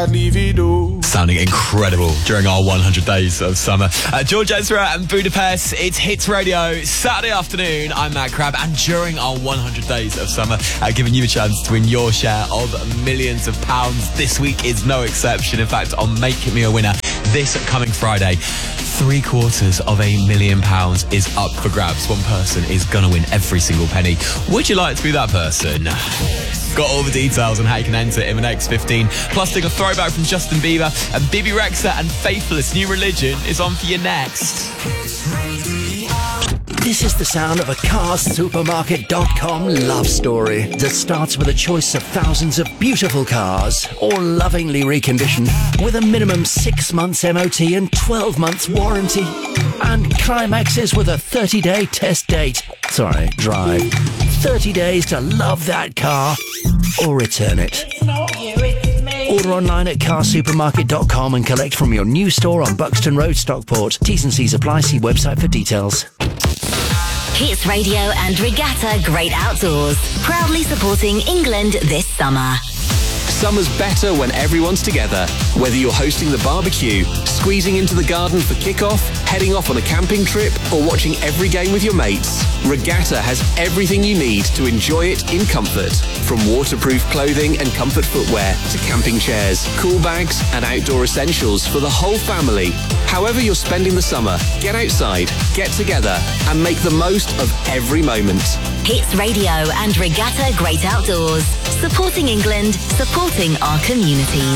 Sounding incredible during our 100 days of summer. George Ezra and Budapest, it's Hits Radio, Saturday afternoon. I'm Matt Crabb, and during our 100 days of summer, giving you a chance to win your share of millions of pounds. This week is no exception. In fact, on Make Me a Winner this coming Friday, £750,000 is up for grabs. One person is going to win every single penny. Would you like to be that person? Got all the details on how you can enter in the next 15. Plus, take a throwback from Justin Bieber, and Bibi Rexha and Faithless New Religion is on for you next. This is the sound of a CarsSupermarket.com love story that starts with a choice of thousands of beautiful cars, all lovingly reconditioned, with a minimum 6 months MOT and 12 months warranty. And climaxes with a 30-day test date. Drive. 30 days to love that car or return it. It's not you, it's me. Order online at CarsSupermarket.com and collect from your new store on Buxton Road, Stockport. T's and C's apply. See website for details. Hits Radio and Regatta Great Outdoors, proudly supporting England this summer. Summer's better when everyone's together. Whether you're hosting the barbecue, squeezing into the garden for kickoff, heading off on a camping trip, or watching every game with your mates, Regatta has everything you need to enjoy it in comfort. From waterproof clothing and comfort footwear to camping chairs, cool bags and outdoor essentials for the whole family. However you're spending the summer, get outside, get together and make the most of every moment. Hits Radio and Regatta Great Outdoors, supporting England, supporting our communities.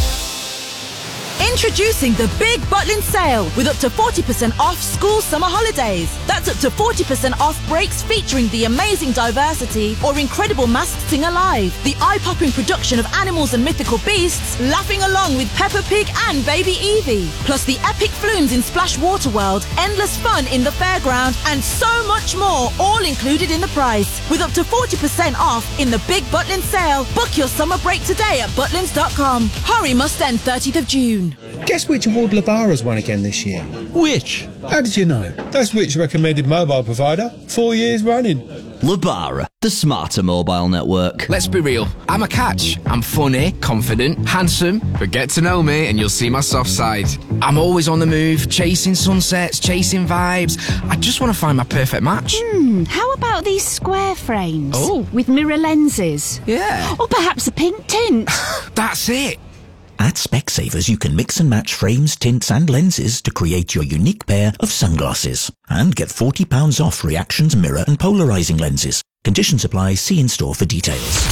Introducing the Big Butlin Sale with up to 40% off school summer holidays. That's up to 40% off breaks featuring the amazing diversity or incredible Masked Singer Live, the eye-popping production of animals and mythical beasts, laughing along with Peppa Pig and Baby Evie, plus the epic flumes in Splash Water World, endless fun in the fairground, and so much more, all included in the price. With up to 40% off in the Big Butlin Sale. Book your summer break today at butlins.com. Hurry must end 30th of June. Guess which award Lebara's won again this year? Which? How did you know? That's Which recommended mobile provider, 4 years running. Lebara, the smarter mobile network. Let's be real, I'm a catch. I'm funny, confident, handsome, but get to know me and you'll see my soft side. I'm always on the move, chasing sunsets, chasing vibes. I just want to find my perfect match. How about these square frames? Oh. With mirror lenses? Yeah. Or perhaps a pink tint? That's it. At Specsavers, you can mix and match frames, tints and lenses to create your unique pair of sunglasses. And get £40 off Reactions mirror and polarising lenses. Conditions apply. See in-store for details.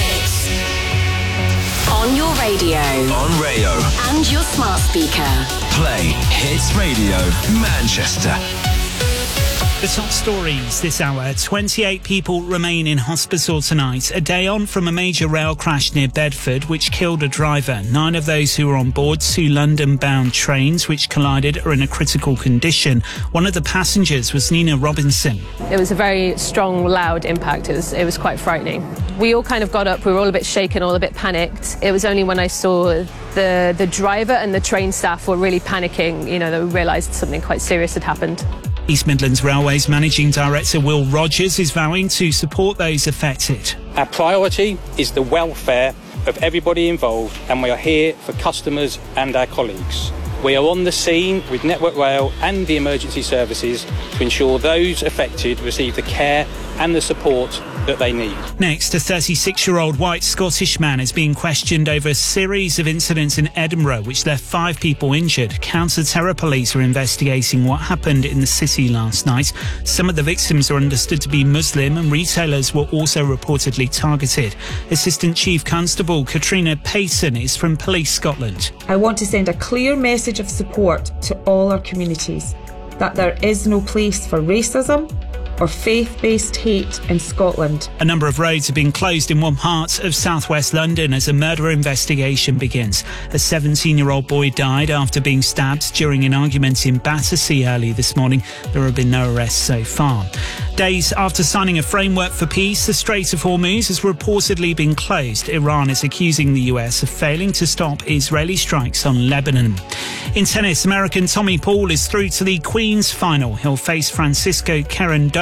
On your radio. On Rayo. And your smart speaker. Play Hits Radio Manchester. The top stories this hour. 28 people remain in hospital tonight, a day on from a major rail crash near Bedford which killed a driver. 9 of those who were on board 2 London-bound trains which collided are in a critical condition. One of the passengers was Nina Robinson. It was a very strong, loud impact. It was quite frightening. We all kind of got up, we were all a bit shaken, all a bit panicked. It was only when I saw the driver and the train staff were really panicking, that we realised something quite serious had happened. East Midlands Railways Managing Director Will Rogers is vowing to support those affected. Our priority is the welfare of everybody involved, and we are here for customers and our colleagues. We are on the scene with Network Rail and the emergency services to ensure those affected receive the care and the support that they need. Next, a 36-year-old white Scottish man is being questioned over a series of incidents in Edinburgh which left 5 people injured. Counter-terror police are investigating what happened in the city last night. Some of the victims are understood to be Muslim, and retailers were also reportedly targeted. Assistant Chief Constable Katrina Payson is from Police Scotland. I want to send a clear message of support to all our communities that there is no place for racism or faith-based hate in Scotland. A number of roads have been closed in one part of southwest London as a murder investigation begins. A 17-year-old boy died after being stabbed during an argument in Battersea early this morning. There have been no arrests so far. Days after signing a framework for peace, the Strait of Hormuz has reportedly been closed. Iran is accusing the US of failing to stop Israeli strikes on Lebanon. In tennis, American Tommy Paul is through to the Queen's final. He'll face Francisco Querendone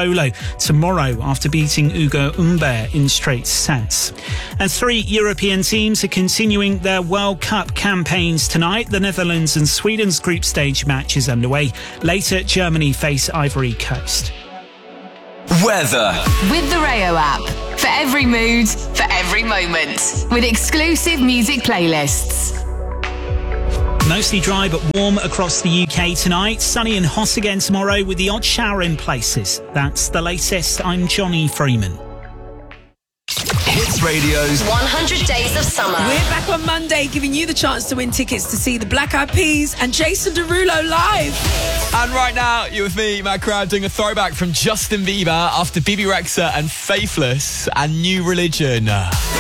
Polo tomorrow after beating Ugo Humbert in straight sets. And 3 European teams are continuing their World Cup campaigns tonight. The Netherlands and Sweden's group stage match is underway. Later, Germany face Ivory Coast. Weather. With the Rayo app. For every mood, for every moment. With exclusive music playlists. Mostly dry but warm across the UK tonight. Sunny and hot again tomorrow with the odd shower in places. That's the latest. I'm Johnny Freeman. Hits Radio's 100 Days of Summer. We're back on Monday giving you the chance to win tickets to see the Black Eyed Peas and Jason Derulo live. And right now, you're with me, Matt Crab, doing a throwback from Justin Bieber after BB Rexha and Faithless and New Religion.